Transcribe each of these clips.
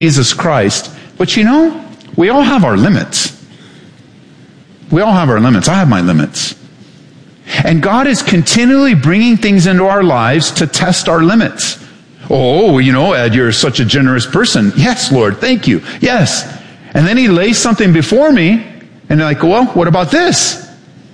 Jesus Christ. But we all have our limits. We all have our limits. I have my limits. And God is continually bringing things into our lives to test our limits. Oh, Ed, you're such a generous person. Yes, Lord, thank you. Yes. And then he lays something before me, and they're like, well, what about this?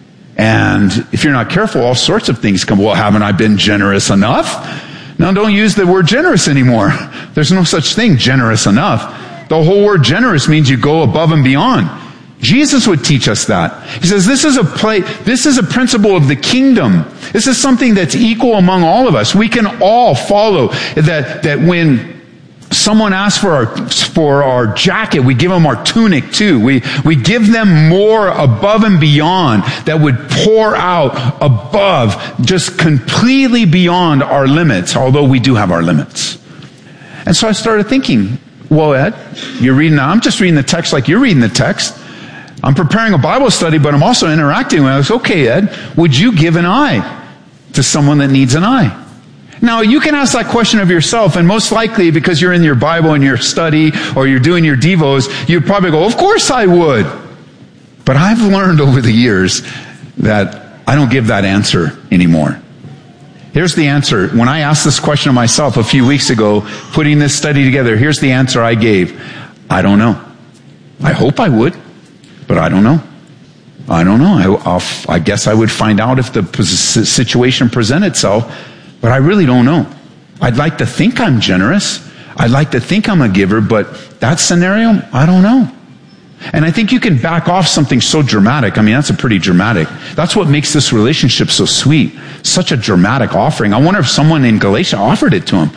And if you're not careful, all sorts of things come. Well, haven't I been generous enough? No, don't use the word generous anymore. There's no such thing, generous enough. The whole word generous means you go above and beyond. Jesus would teach us that. He says this is a principle of the kingdom. This is something that's equal among all of us. We can all follow that when someone asks for our jacket, we give them our tunic too. We give them more above and beyond that would pour out above, just completely beyond our limits, although we do have our limits. And so I started thinking, well, Ed, I'm just reading the text like you're reading the text. I'm preparing a Bible study, but I'm also interacting with it. I was, okay, Ed, would you give an eye to someone that needs an eye? Now, you can ask that question of yourself, and most likely, because you're in your Bible and your study, or you're doing your devos, you'd probably go, of course I would. But I've learned over the years that I don't give that answer anymore. Here's the answer. When I asked this question of myself a few weeks ago, putting this study together, here's the answer I gave. I don't know. I hope I would, but I don't know. I don't know. I guess I would find out if the situation presents itself. But I really don't know. I'd like to think I'm generous. I'd like to think I'm a giver, but that scenario, I don't know. And I think you can back off something so dramatic. I mean, that's a pretty dramatic. That's what makes this relationship so sweet. Such a dramatic offering. I wonder if someone in Galatia offered it to him.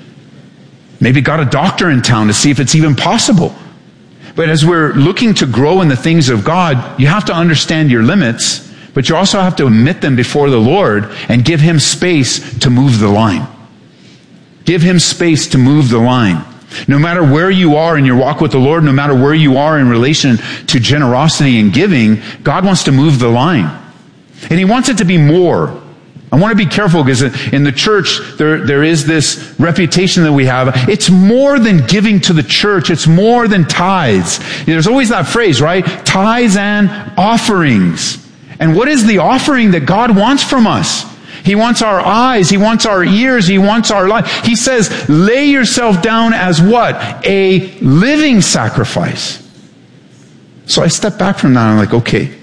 Maybe got a doctor in town to see if it's even possible. But as we're looking to grow in the things of God, you have to understand your limits. But you also have to admit them before the Lord and give Him space to move the line. Give Him space to move the line. No matter where you are in your walk with the Lord, no matter where you are in relation to generosity and giving, God wants to move the line. And He wants it to be more. I want to be careful because in the church, there is this reputation that we have. It's more than giving to the church. It's more than tithes. There's always that phrase, right? Tithes and offerings. And what is the offering that God wants from us? He wants our eyes. He wants our ears. He wants our life. He says, lay yourself down as what? A living sacrifice. So I step back from that and I'm like, okay,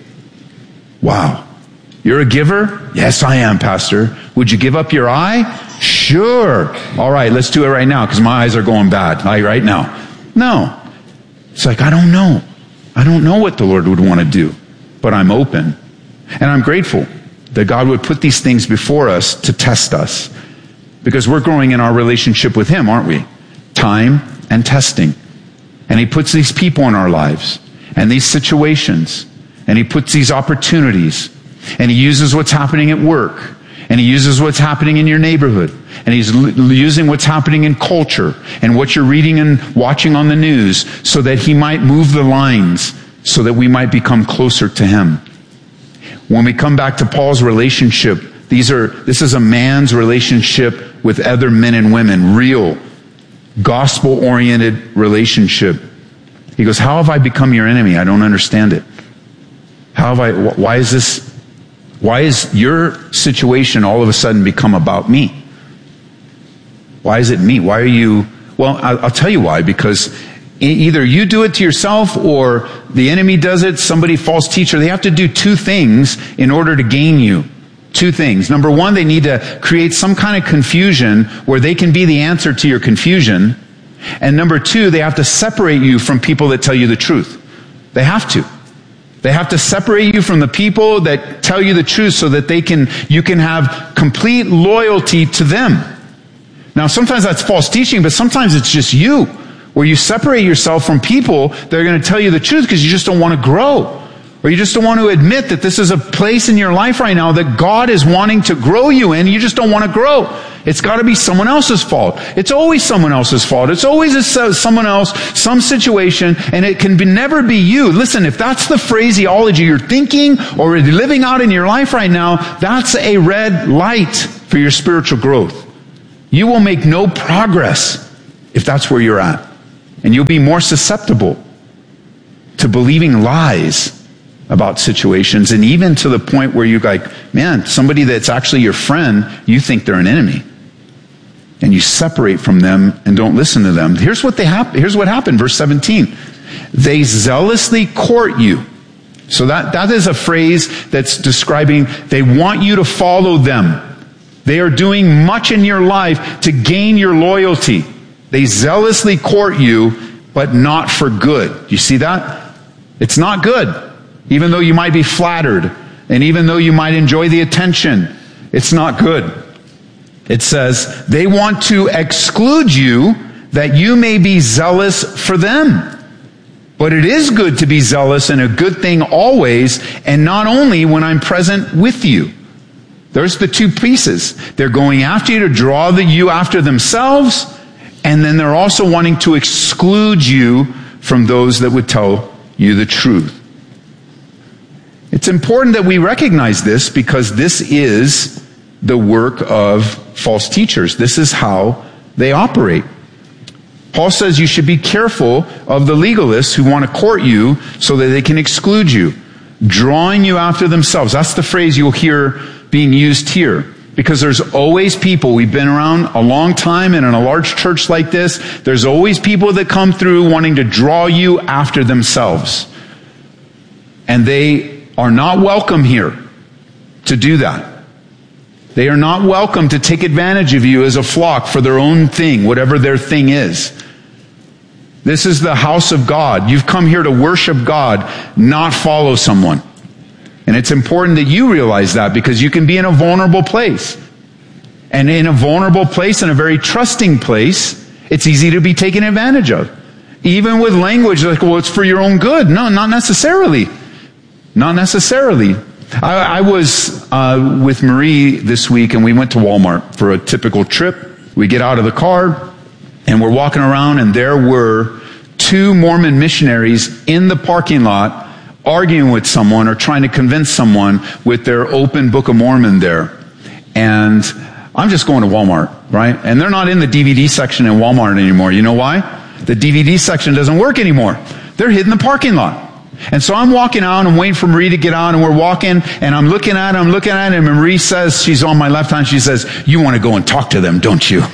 wow. You're a giver? Yes, I am, Pastor. Would you give up your eye? Sure. All right, let's do it right now because my eyes are going bad right now. No. It's like, I don't know. I don't know what the Lord would want to do, but I'm open. And I'm grateful that God would put these things before us to test us. Because we're growing in our relationship with Him, aren't we? Time and testing. And He puts these people in our lives. And these situations. And He puts these opportunities. And He uses what's happening at work. And He uses what's happening in your neighborhood. And He's using what's happening in culture. And what you're reading and watching on the news. So that He might move the lines. So that we might become closer to Him. When we come back to Paul's relationship, this is a man's relationship with other men and women, real, gospel-oriented relationship. He goes, how have I become your enemy? I don't understand it. Why is your situation all of a sudden become about me? Why is it me? Why are you, well, I'll tell you why, because either you do it to yourself or the enemy does it, somebody false teacher. They have to do two things in order to gain you. Two things. Number one, they need to create some kind of confusion where they can be the answer to your confusion. And number two, they have to separate you from people that tell you the truth. They have to. They have to separate you from the people that tell you the truth so that you can have complete loyalty to them. Now, sometimes that's false teaching, but sometimes it's just you. Where you separate yourself from people that are going to tell you the truth because you just don't want to grow. Or you just don't want to admit that this is a place in your life right now that God is wanting to grow you in. You just don't want to grow. It's got to be someone else's fault. It's always someone else's fault. It's always someone else, some situation, and it can never be you. Listen, if that's the phraseology you're thinking or living out in your life right now, that's a red light for your spiritual growth. You will make no progress if that's where you're at. And you'll be more susceptible to believing lies about situations, and even to the point where you're like, man, somebody that's actually your friend, you think they're an enemy. And you separate from them and don't listen to them. Here's what happened, verse 17. They zealously court you. So that is a phrase that's describing they want you to follow them. They are doing much in your life to gain your loyalty. They zealously court you, but not for good. You see that? It's not good. Even though you might be flattered, and even though you might enjoy the attention, it's not good. It says, they want to exclude you that you may be zealous for them. But it is good to be zealous, and a good thing always, and not only when I'm present with you. There's the two pieces. They're going after you to draw you after themselves, and then they're also wanting to exclude you from those that would tell you the truth. It's important that we recognize this, because this is the work of false teachers. This is how they operate. Paul says you should be careful of the legalists who want to court you so that they can exclude you, drawing you after themselves. That's the phrase you'll hear being used here. Because there's always people, we've been around a long time, and in a large church like this, there's always people that come through wanting to draw you after themselves. And they are not welcome here to do that. They are not welcome to take advantage of you as a flock for their own thing, whatever their thing is. This is the house of God. You've come here to worship God, not follow someone. And it's important that you realize that, because you can be in a vulnerable place. And in a vulnerable place, in a very trusting place, it's easy to be taken advantage of. Even with language like, well, it's for your own good. No, not necessarily. Not necessarily. I was with Marie this week, and we went to Walmart for a typical trip. We get out of the car, and we're walking around, and there were 2 Mormon missionaries in the parking lot arguing with someone or trying to convince someone with their open Book of Mormon there. And I'm just going to Walmart, right? And they're not in the DVD section in Walmart anymore. You know why? The DVD section doesn't work anymore. They're hidden in the parking lot. And so I'm walking out, and waiting for Marie to get out, and we're walking, and I'm looking at it, and Marie says, she's on my left hand, she says, you want to go and talk to them, don't you?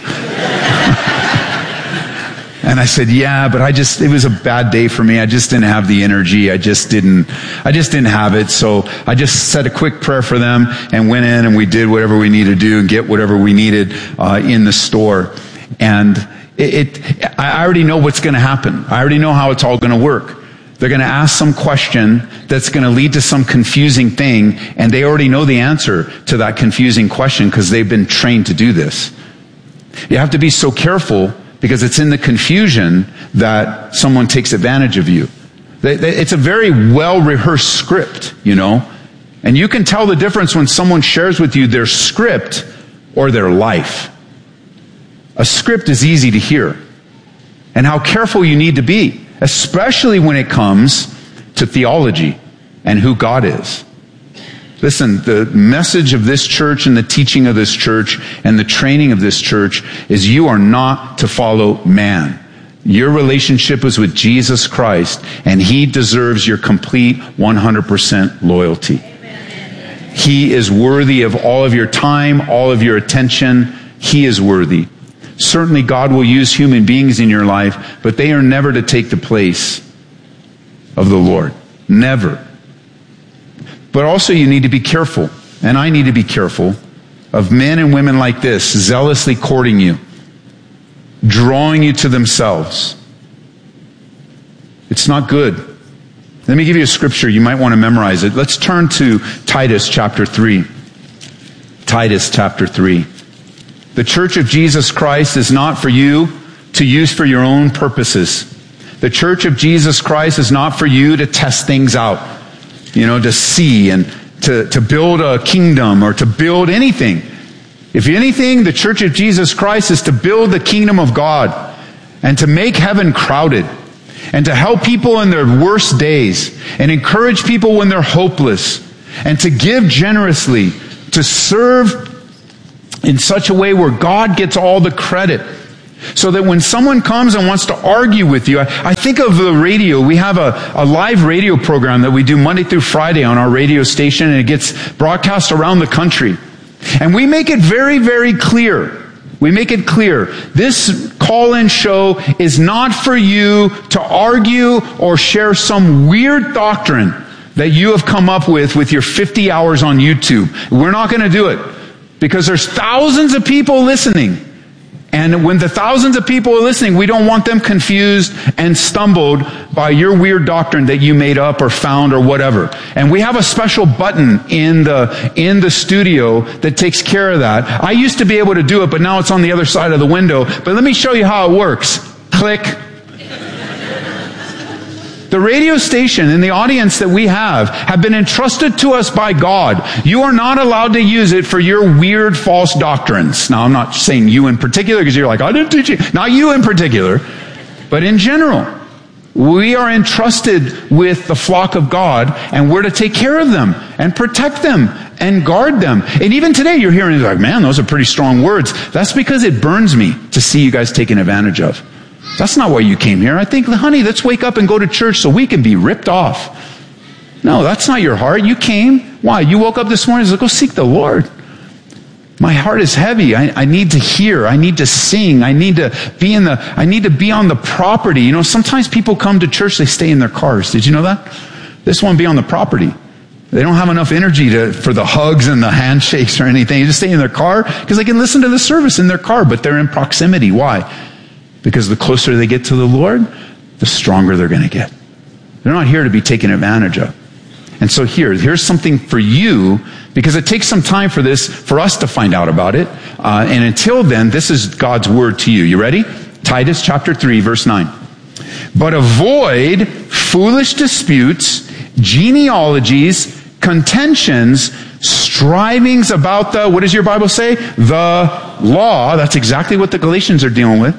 And I said, yeah, but it was a bad day for me. I just didn't have the energy. I just didn't have it. So I just said a quick prayer for them and went in, and we did whatever we needed to do and get whatever we needed in the store. And I already know what's going to happen. I already know how it's all going to work. They're going to ask some question that's going to lead to some confusing thing, and they already know the answer to that confusing question because they've been trained to do this. You have to be so careful, because it's in the confusion that someone takes advantage of you. It's a very well-rehearsed script, you know. And you can tell the difference when someone shares with you their script or their life. A script is easy to hear. And how careful you need to be, especially when it comes to theology and who God is. Listen, the message of this church and the teaching of this church and the training of this church is you are not to follow man. Your relationship is with Jesus Christ, and He deserves your complete 100% loyalty. Amen. He is worthy of all of your time, all of your attention. He is worthy. Certainly God will use human beings in your life, but they are never to take the place of the Lord. Never. But also you need to be careful, and I need to be careful, of men and women like this, zealously courting you, drawing you to themselves. It's not good. Let me give you a scripture. You might want to memorize it. Let's turn to Titus chapter 3. Titus chapter 3. The Church of Jesus Christ is not for you to use for your own purposes. The Church of Jesus Christ is not for you to test things out, to see and to build a kingdom or to build anything. If anything, the Church of Jesus Christ is to build the kingdom of God and to make heaven crowded and to help people in their worst days and encourage people when they're hopeless and to give generously, to serve in such a way where God gets all the credit. So that when someone comes and wants to argue with you, I think of the radio. We have a live radio program that we do Monday through Friday on our radio station, and it gets broadcast around the country. And we make it very, very clear. We make it clear. This call-in show is not for you to argue or share some weird doctrine that you have come up with your 50 hours on YouTube. We're not going to do it because there's thousands of people listening. And when the thousands of people are listening, we don't want them confused and stumbled by your weird doctrine that you made up or found or whatever. And we have a special button in the studio that takes care of that. I used to be able to do it, but now it's on the other side of the window. But let me show you how it works. Click. The radio station and the audience that we have been entrusted to us by God. You are not allowed to use it for your weird false doctrines. Now, I'm not saying you in particular because you're like, I didn't teach you. Not you in particular, but in general. We are entrusted with the flock of God, and we're to take care of them and protect them and guard them. And even today you're hearing like, man, those are pretty strong words. That's because it burns me to see you guys taken advantage of. That's not why you came here. I think, honey, let's wake up and go to church so we can be ripped off. No, that's not your heart. You came. Why? You woke up this morning and said, go seek the Lord. My heart is heavy. I need to hear. I need to sing. I need to be on the property. You know, sometimes people come to church, they stay in their cars. Did you know that? They just want to be on the property. They don't have enough energy for the hugs and the handshakes or anything. They just stay in their car because they can listen to the service in their car, but they're in proximity. Why? Because the closer they get to the Lord, the stronger they're going to get. They're not here to be taken advantage of. And so here's something for you, because it takes some time for us to find out about it. And until then, this is God's word to you. You ready? Titus chapter 3, verse 9. But avoid foolish disputes, genealogies, contentions, strivings about what does your Bible say? The law. That's exactly what the Galatians are dealing with.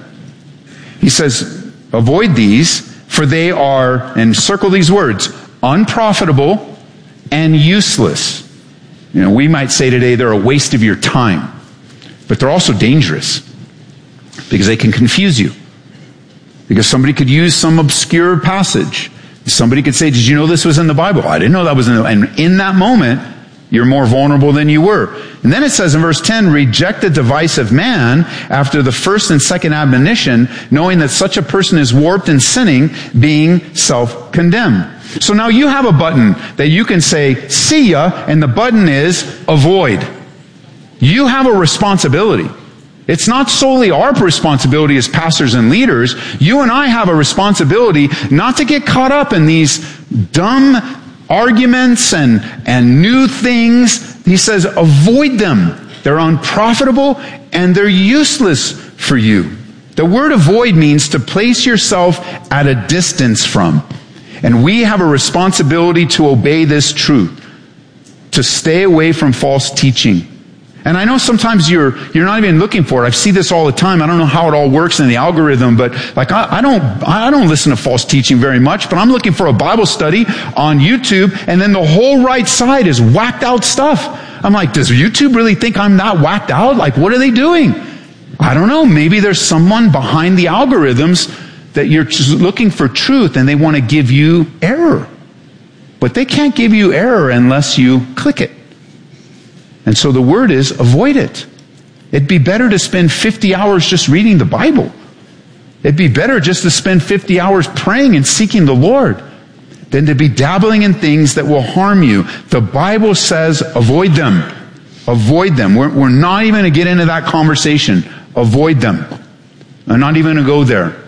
He says, avoid these, for they are, and circle these words, unprofitable and useless. You know, we might say today they're a waste of your time, but they're also dangerous because they can confuse you. Because somebody could use some obscure passage. Somebody could say, did you know this was in the Bible? I didn't know that was in the Bible. And in that moment, you're more vulnerable than you were. And then it says in verse 10, reject the device of man after the first and second admonition, knowing that such a person is warped and sinning, being self-condemned. So now you have a button that you can say, see ya, and the button is avoid. You have a responsibility. It's not solely our responsibility as pastors and leaders. You and I have a responsibility not to get caught up in these dumb arguments and new things. He says, avoid them. They're unprofitable and they're useless for you. The word avoid means to place yourself at a distance from. And we have a responsibility to obey this truth, to stay away from false teaching. And I know sometimes you're not even looking for it. I see this all the time. I don't know how it all works in the algorithm, but like I don't listen to false teaching very much, but I'm looking for a Bible study on YouTube, and then the whole right side is whacked out stuff. I'm like, does YouTube really think I'm not whacked out? Like, what are they doing? I don't know. Maybe there's someone behind the algorithms that you're just looking for truth and they want to give you error. But they can't give you error unless you click it. And so the word is avoid it. It'd be better to spend 50 hours just reading the Bible. It'd be better just to spend 50 hours praying and seeking the Lord than to be dabbling in things that will harm you. The Bible says avoid them. Avoid them. We're not even going to get into that conversation. Avoid them. I'm not even going to go there.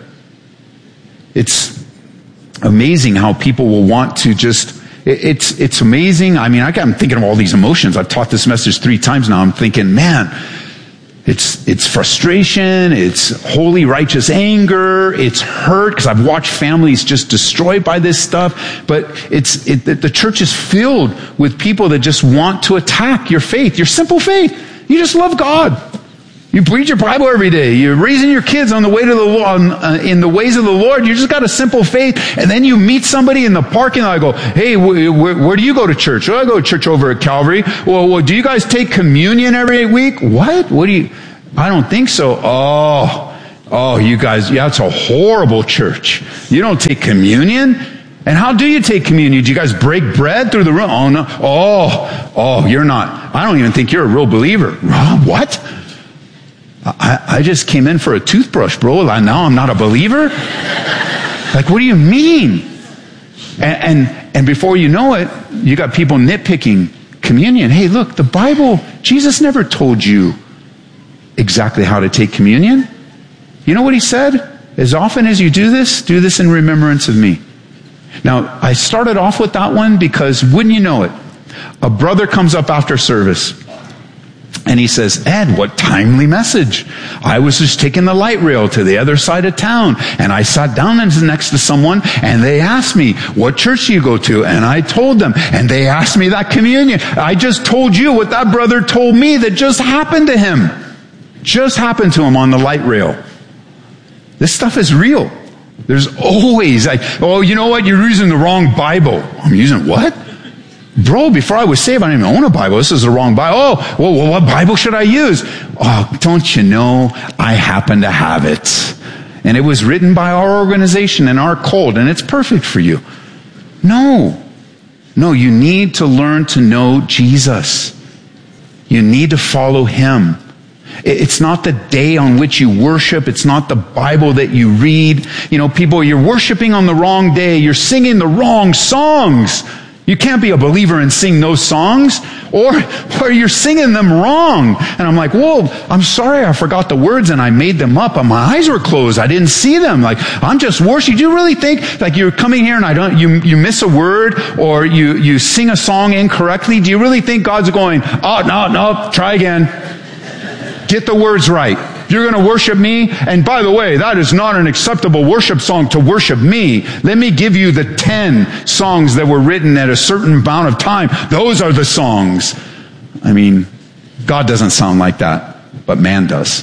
It's amazing how people will want to just... It's amazing. I mean, I'm thinking of all these emotions. I've taught this message 3 times now. I'm thinking, man, it's frustration. It's holy, righteous anger. It's hurt because I've watched families just destroyed by this stuff. But the church is filled with people that just want to attack your faith, your simple faith. You just love God. You read your Bible every day. You're raising your kids on the way to the Lord, in the ways of the Lord. You just got a simple faith. And then you meet somebody in the parking lot and go, hey, where do you go to church? Oh, I go to church over at Calvary. Well, do you guys take communion every week? What? I don't think so. Oh, Oh, you guys, yeah, it's a horrible church. You don't take communion? And how do you take communion? Do you guys break bread through the room? Oh, no. Oh, you're not. I don't even think you're a real believer. What? I just came in for a toothbrush, bro. Now I'm not a believer? Like, what do you mean? And before you know it, you got people nitpicking communion. Hey, look, the Bible, Jesus never told you exactly how to take communion. You know what he said? As often as you do this in remembrance of me. Now, I started off with that one because, wouldn't you know it, a brother comes up after service and he says, Ed, what timely message. I was just taking the light rail to the other side of town and I sat down next to someone and they asked me, what church do you go to? And I told them and they asked me that communion. I just told you what that brother told me that just happened to him. Just happened to him on the light rail. This stuff is real. There's always oh, you know what? You're using the wrong Bible. I'm using what? Bro, before I was saved, I didn't even own a Bible. This is the wrong Bible. Oh, well, what Bible should I use? Oh, don't you know? I happen to have it. And it was written by our organization and our cult, and it's perfect for you. No, you need to learn to know Jesus. You need to follow him. It's not the day on which you worship. It's not the Bible that you read. You know, people, you're worshiping on the wrong day. You're singing the wrong songs. You can't be a believer and sing those songs, or you're singing them wrong. And I'm like, whoa, I'm sorry, I forgot the words and I made them up, and my eyes were closed. I didn't see them. Like, I'm just worshiping. Do you really think, like, you're coming here and you miss a word, or you sing a song incorrectly? Do you really think God's going, oh, no, try again. Get the words right. You're going to worship me? And by the way, that is not an acceptable worship song to worship me. Let me give you the 10 songs that were written at a certain amount of time. Those are the songs. I mean, God doesn't sound like that, but man does.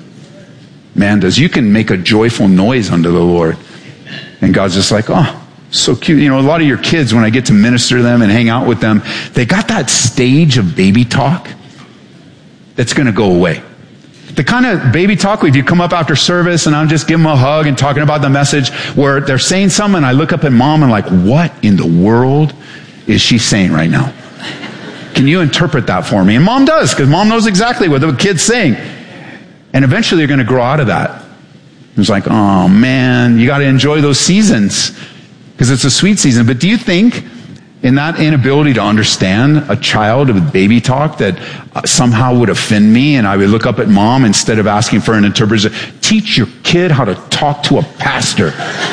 Man does. You can make a joyful noise unto the Lord. And God's just like, oh, so cute. You know, a lot of your kids, when I get to minister to them and hang out with them, they got that stage of baby talk that's going to go away. The kind of baby talk where if you come up after service and I'm just giving them a hug and talking about the message, where they're saying something and I look up at mom and like, what in the world is she saying right now? Can you interpret that for me? And mom does, because mom knows exactly what the kid's saying. And eventually you're going to grow out of that. It's like, oh man, you got to enjoy those seasons because it's a sweet season. But do you think in that inability to understand a child with baby talk that somehow would offend me, and I would look up at mom instead of asking for an interpreter, teach your kid how to talk to a pastor.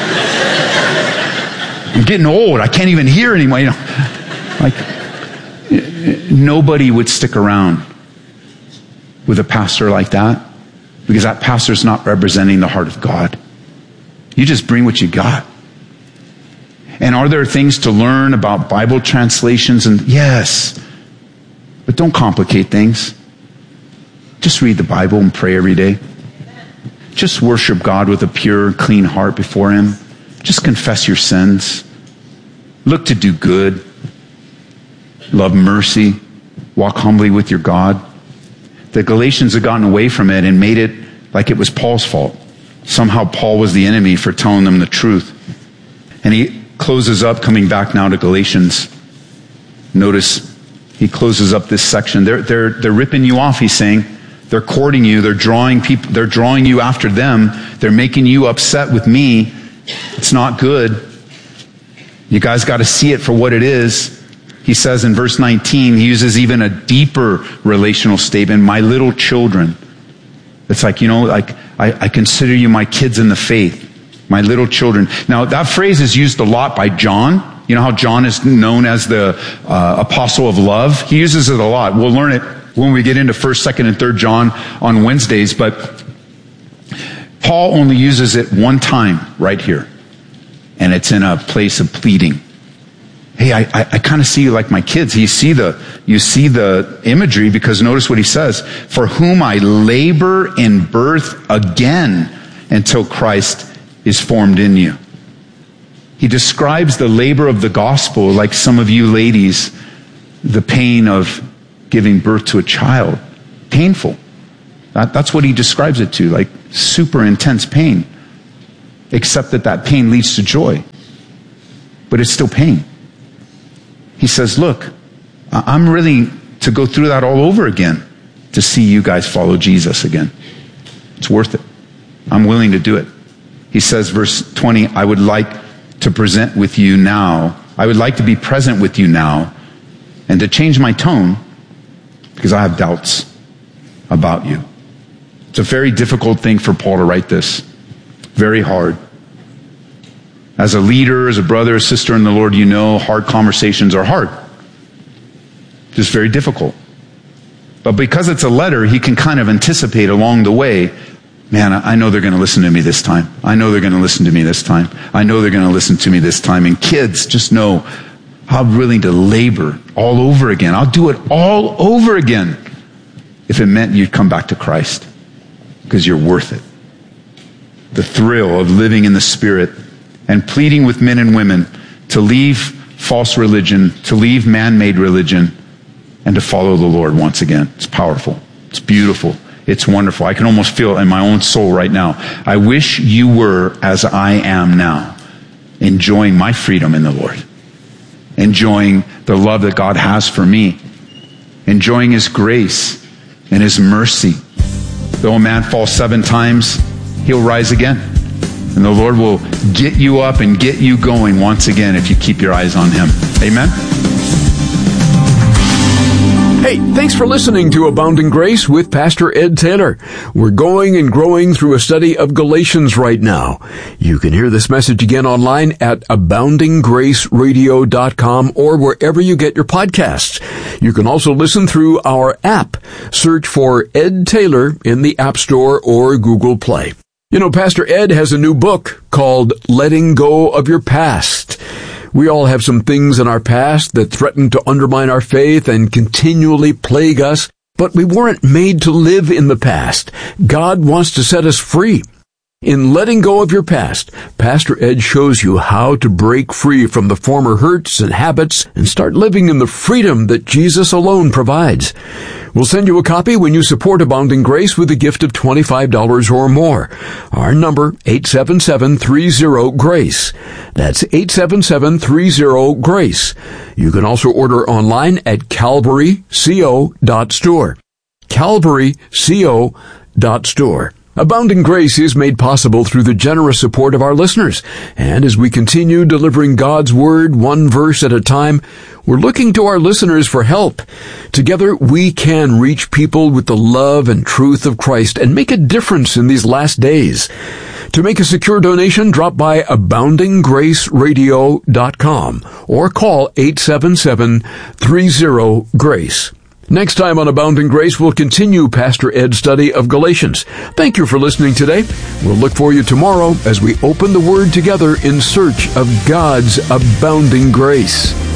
I'm getting old. I can't even hear anymore. You know, like, nobody would stick around with a pastor like that, because that pastor's not representing the heart of God. You just bring what you got. And are there things to learn about Bible translations? And yes, but don't complicate things. Just read the Bible and pray every day. Just worship God with a pure, clean heart before him. Just confess your sins. Look to do good. Love mercy. Walk humbly with your God. The Galatians had gotten away from it and made it like it was Paul's fault. Somehow Paul was the enemy for telling them the truth. And he closes up, coming back now to Galatians. Notice he closes up this section. They're ripping you off, he's saying. They're courting you. They're drawing you after them. They're making you upset with me. It's not good. You guys got to see it for what it is. He says in verse 19, he uses even a deeper relational statement, my little children. It's like, you know, like I consider you my kids in the faith. My little children. Now, that phrase is used a lot by John. You know how John is known as the apostle of love? He uses it a lot. We'll learn it when we get into 1st, 2nd, and 3rd John on Wednesdays. But Paul only uses it one time right here. And it's in a place of pleading. Hey, I kind of see you like my kids. You see the imagery, because notice what he says. For whom I labor in birth again until Christ is formed in you. He describes the labor of the gospel like some of you ladies, the pain of giving birth to a child. Painful. That's what he describes it to, like super intense pain. Except that pain leads to joy. But it's still pain. He says, look, I'm willing to go through that all over again to see you guys follow Jesus again. It's worth it. I'm willing to do it. He says, verse 20, I would like to present with you now. I would like to be present with you now and to change my tone because I have doubts about you. It's a very difficult thing for Paul to write this. Very hard. As a leader, as a brother, a sister in the Lord, you know hard conversations are hard. Just very difficult. But because it's a letter, he can kind of anticipate along the way, man, I know they're going to listen to me this time. I know they're going to listen to me this time. I know they're going to listen to me this time. And kids, just know I'm willing to labor all over again. I'll do it all over again if it meant you'd come back to Christ because you're worth it. The thrill of living in the Spirit and pleading with men and women to leave false religion, to leave man-made religion, and to follow the Lord once again. It's powerful. It's beautiful. It's wonderful. I can almost feel it in my own soul right now. I wish you were as I am now, enjoying my freedom in the Lord, enjoying the love that God has for me, enjoying His grace and His mercy. Though a man falls 7 times, he'll rise again. And the Lord will get you up and get you going once again if you keep your eyes on Him. Amen? Hey, thanks for listening to Abounding Grace with Pastor Ed Taylor. We're going and growing through a study of Galatians right now. You can hear this message again online at aboundinggraceradio.com or wherever you get your podcasts. You can also listen through our app. Search for Ed Taylor in the App Store or Google Play. You know, Pastor Ed has a new book called Letting Go of Your Past. We all have some things in our past that threaten to undermine our faith and continually plague us, but we weren't made to live in the past. God wants to set us free. In Letting Go of Your Past, Pastor Ed shows you how to break free from the former hurts and habits and start living in the freedom that Jesus alone provides. We'll send you a copy when you support Abounding Grace with a gift of $25 or more. Our number, 877-30-GRACE. That's 877-30-GRACE. You can also order online at calvaryco.store. calvaryco.store. Abounding Grace is made possible through the generous support of our listeners. And as we continue delivering God's Word one verse at a time, we're looking to our listeners for help. Together, we can reach people with the love and truth of Christ and make a difference in these last days. To make a secure donation, drop by aboundinggraceradio.com or call 877-30-GRACE. Next time on Abounding Grace, we'll continue Pastor Ed's study of Galatians. Thank you for listening today. We'll look for you tomorrow as we open the Word together in search of God's abounding grace.